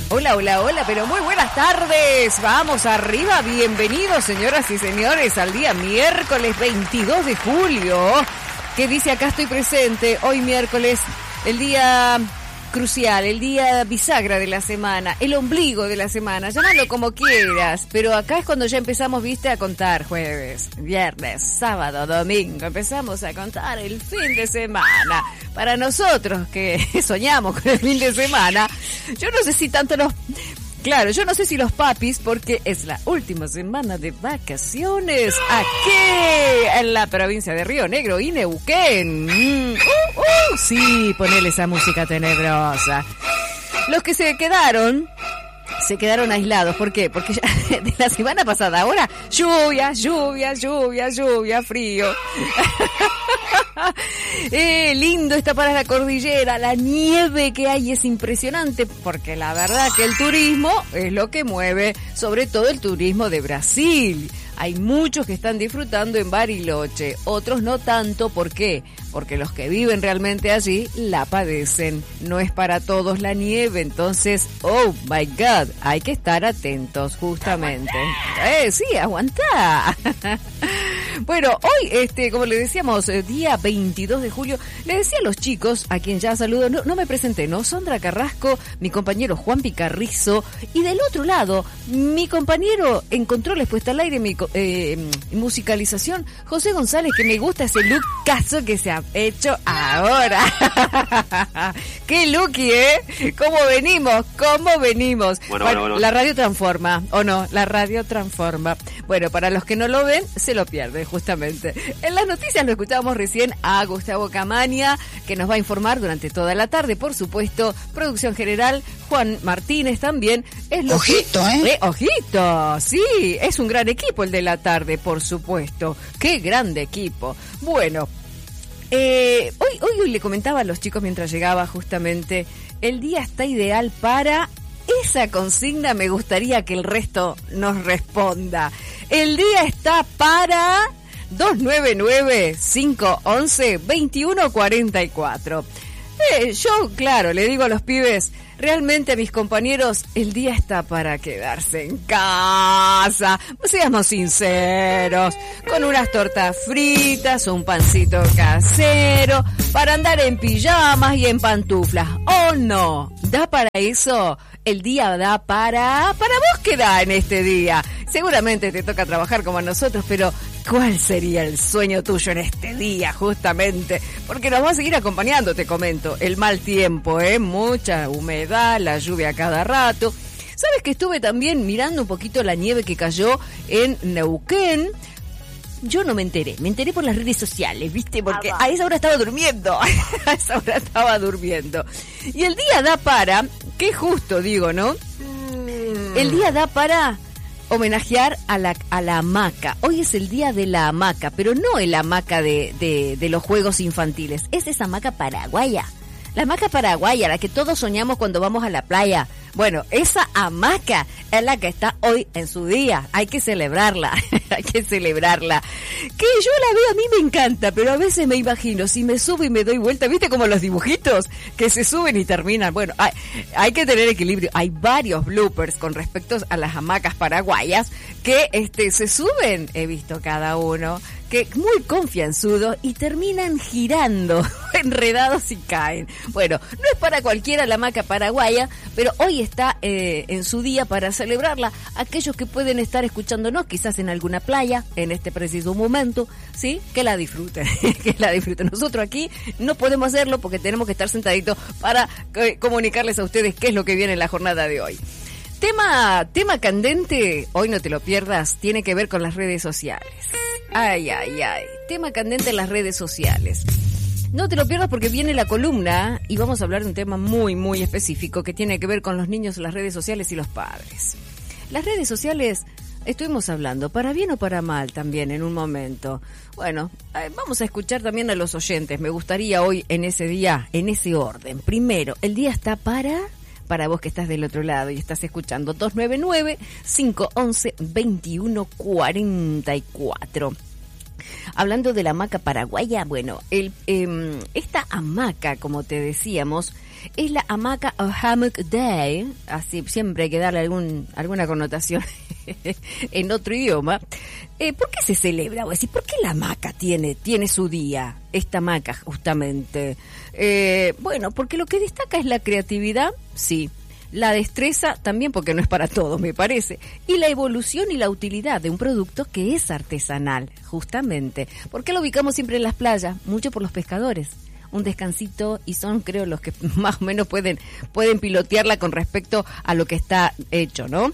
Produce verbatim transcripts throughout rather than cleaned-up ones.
Hola, hola, hola, pero muy buenas tardes. Vamos arriba, bienvenidos señoras y señores al día miércoles veintidós de julio. Que dice acá estoy presente, hoy miércoles, el día crucial, el día bisagra de la semana, el ombligo de la semana, llámalo como quieras, pero acá es cuando ya empezamos, viste, a contar jueves, viernes, sábado, domingo, empezamos a contar el fin de semana. Para nosotros que soñamos con el fin de semana, yo no sé si tanto los... Claro, yo no sé si los papis, porque es la última semana de vacaciones aquí en la provincia de Río Negro y Neuquén. Mm, uh, uh, sí, ponele esa música tenebrosa. Los que se quedaron, se quedaron aislados. ¿Por qué? Porque ya de la semana pasada, ahora lluvia, lluvia, lluvia, lluvia, frío. Eh, lindo está para la cordillera, la nieve que hay es impresionante, porque la verdad que el turismo es lo que mueve, sobre todo el turismo de Brasil. Hay muchos que están disfrutando en Bariloche, otros no tanto. ¿Por qué? Porque los que viven realmente allí la padecen. No es para todos la nieve, entonces, oh my God, hay que estar atentos justamente. Eh, sí, aguantá. Bueno, hoy, este, como le decíamos, día veintidós de julio, le decía a los chicos, a quien ya saludo, no, no me presenté, ¿no? Sandra Carrasco, mi compañero Juan Picarrizo, y del otro lado, mi compañero en controles puesta al aire, mi eh, musicalización, José González, que me gusta ese lookazo que se ha hecho ahora. ¡Qué looky, eh! ¿Cómo venimos? ¿Cómo venimos? Bueno, bueno, bueno, bueno. La radio transforma, ¿o no? La radio transforma. Bueno, para los que no lo ven, se lo pierden, justamente. En las noticias lo escuchábamos recién a Gustavo Camaña, que nos va a informar durante toda la tarde, por supuesto. Producción general, Juan Martínez también. Es lo ojito, que... ¿eh? ¿eh? Ojito, sí, es un gran equipo el de la tarde, por supuesto. ¡Qué grande equipo! Bueno, eh, hoy, hoy, hoy le comentaba a los chicos mientras llegaba justamente, el día está ideal para... Esa consigna me gustaría que el resto nos responda. El día está para dos nueve nueve, cinco once, veintiuno cuarenta y cuatro. Eh, yo, claro, le digo a los pibes, realmente a mis compañeros, el día está para quedarse en casa. Seamos sinceros, con unas tortas fritas, un pancito casero, para andar en pijamas y en pantuflas. ¿O no? ¿Da para eso? El día da para... ¿Para vos qué da en este día? Seguramente te toca trabajar como a nosotros, pero ¿cuál sería el sueño tuyo en este día, justamente? Porque nos va a seguir acompañando, te comento, el mal tiempo, ¿eh? Mucha humedad, la lluvia a cada rato. ¿Sabes que estuve también mirando un poquito la nieve que cayó en Neuquén? Yo no me enteré, me enteré por las redes sociales, ¿viste? Porque a esa hora estaba durmiendo, a esa hora estaba durmiendo. Y el día da para, qué justo digo, ¿no? El día da para homenajear a la, a la hamaca. Hoy es el día de la hamaca, pero no el hamaca de, de, de los juegos infantiles, es esa hamaca paraguaya. La hamaca paraguaya, la que todos soñamos cuando vamos a la playa. Bueno, esa hamaca es la que está hoy en su día. Hay que celebrarla, hay que celebrarla. Que yo la veo, a mí me encanta, pero a veces me imagino, si me subo y me doy vuelta, ¿viste como los dibujitos? Que se suben y terminan. Bueno, hay, hay que tener equilibrio. Hay varios bloopers con respecto a las hamacas paraguayas que este se suben, he visto cada uno, que muy confianzudos y terminan girando, enredados y caen. Bueno, no es para cualquiera la hamaca paraguaya, pero hoy está eh, en su día para celebrarla. Aquellos que pueden estar escuchándonos, quizás en alguna playa, en este preciso momento, ¿sí? Que la disfruten, que la disfruten. Nosotros aquí no podemos hacerlo porque tenemos que estar sentaditos para eh, comunicarles a ustedes qué es lo que viene en la jornada de hoy. Tema, tema candente, hoy no te lo pierdas, tiene que ver con las redes sociales. Ay, ay, ay. Tema candente en las redes sociales. No te lo pierdas porque viene la columna y vamos a hablar de un tema muy, muy específico que tiene que ver con los niños, las redes sociales y los padres. Las redes sociales, estuvimos hablando, para bien o para mal también en un momento. Bueno, eh, vamos a escuchar también a los oyentes. Me gustaría hoy en ese día, en ese orden. Primero, el día está para... Para vos que estás del otro lado y estás escuchando, dos nueve nueve, cinco once, veintiuno cuarenta y cuatro. Hablando de la hamaca paraguaya, bueno, el, eh, esta hamaca, como te decíamos, es la Hamaca o Hammock Day, así siempre hay que darle algún alguna connotación en otro idioma. Eh, ¿Por qué se celebra? Voy a decir, ¿por qué la hamaca tiene, tiene su día? Esta hamaca, justamente. Eh, bueno, porque lo que destaca es la creatividad, sí. La destreza también, porque no es para todos, me parece. Y la evolución y la utilidad de un producto que es artesanal, justamente. ¿Por qué lo ubicamos siempre en las playas? Mucho por los pescadores. Un descansito, y son, creo, los que más o menos pueden, pueden pilotearla con respecto a lo que está hecho, ¿no?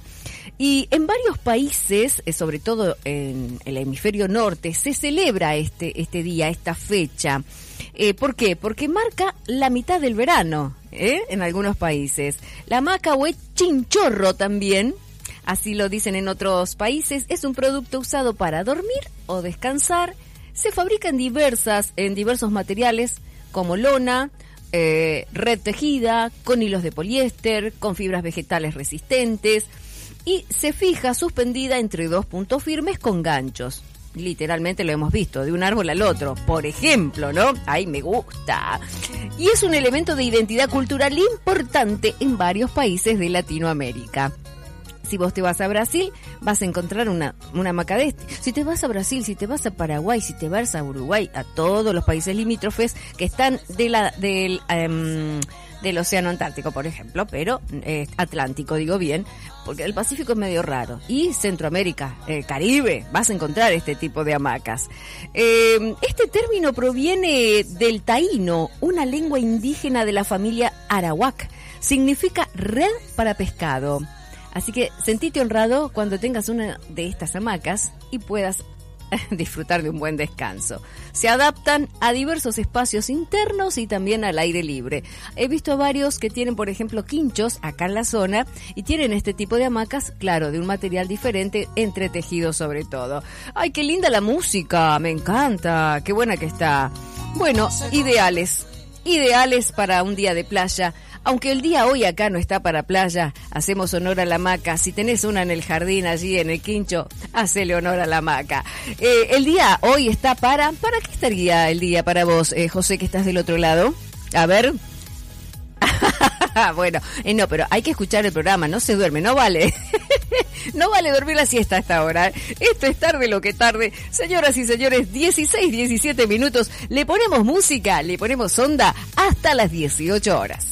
Y en varios países, eh, sobre todo en el hemisferio norte, se celebra este, este día, esta fecha. Eh, ¿Por qué? Porque marca la mitad del verano, ¿eh? En algunos países. La hamaca o el chinchorro también, así lo dicen en otros países, es un producto usado para dormir o descansar. Se fabrica en diversas, en diversos materiales, como lona, eh, red tejida, con hilos de poliéster, con fibras vegetales resistentes, y se fija suspendida entre dos puntos firmes con ganchos. Literalmente lo hemos visto, de un árbol al otro, por ejemplo, ¿no? ¡Ay, me gusta! Y es un elemento de identidad cultural importante en varios países de Latinoamérica. Si vos te vas a Brasil, vas a encontrar una, una hamaca de este. Si te vas a Brasil, si te vas a Paraguay, si te vas a Uruguay, a todos los países limítrofes que están de la, del, um, del Océano Antártico, por ejemplo, pero eh, Atlántico, digo bien, porque el Pacífico es medio raro. Y Centroamérica, eh, Caribe, vas a encontrar este tipo de hamacas. Eh, este término proviene del taíno, una lengua indígena de la familia arawak. Significa red para pescado. Así que sentite honrado cuando tengas una de estas hamacas y puedas disfrutar de un buen descanso. Se adaptan a diversos espacios internos y también al aire libre. He visto varios que tienen, por ejemplo, quinchos acá en la zona y tienen este tipo de hamacas, claro, de un material diferente, entretejido sobre todo. ¡Ay, qué linda la música! Me encanta, qué buena que está. Bueno, ideales, ideales para un día de playa. Aunque el día hoy acá no está para playa, hacemos honor a la hamaca. Si tenés una en el jardín allí en el quincho, hacele honor a la hamaca. Eh, el día hoy está para... ¿Para qué estaría el día para vos, eh, José, que estás del otro lado? A ver... Bueno, eh, no, pero hay que escuchar el programa, no se duerme, no vale. No vale dormir la siesta a esta hora. Esto es tarde lo que tarde. Señoras y señores, dieciséis, diecisiete minutos. Le ponemos música, le ponemos onda hasta las dieciocho horas.